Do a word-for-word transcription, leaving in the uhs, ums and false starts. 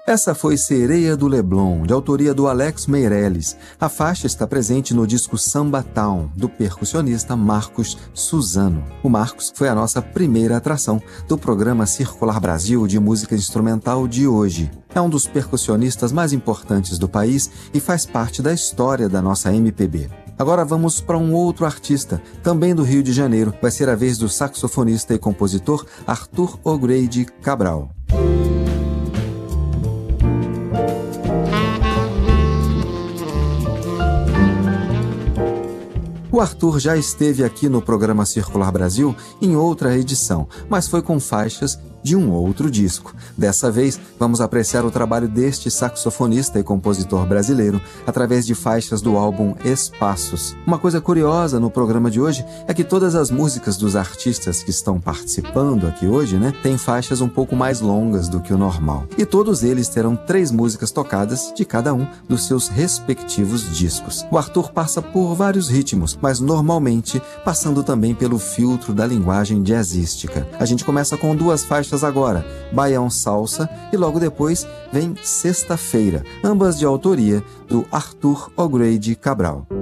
Essa foi Sereia do Leblon, de autoria do Alex Meirelles. A faixa está presente no disco Samba Town, do percussionista Marcos Suzano. O Marcos foi a nossa primeira atração do programa Circular Brasil de música instrumental de hoje. É um dos percussionistas mais importantes do país e faz parte da história da nossa M P B. Agora vamos para um outro artista, também do Rio de Janeiro. Vai ser a vez do saxofonista e compositor Arthur O'Grady Cabral. O Arthur já esteve aqui no programa Circular Brasil em outra edição, mas foi com faixas de um outro disco. Dessa vez, vamos apreciar o trabalho deste saxofonista e compositor brasileiro através de faixas do álbum Espaços. Uma coisa curiosa no programa de hoje é que todas as músicas dos artistas que estão participando aqui hoje, né, têm faixas um pouco mais longas do que o normal. E todos eles terão três músicas tocadas de cada um dos seus respectivos discos. O Arthur passa por vários ritmos, mas normalmente passando também pelo filtro da linguagem jazzística. A gente começa com duas faixas agora, Baião Salsa, e logo depois vem Sexta-feira, ambas de autoria do Arthur O'Grady Cabral.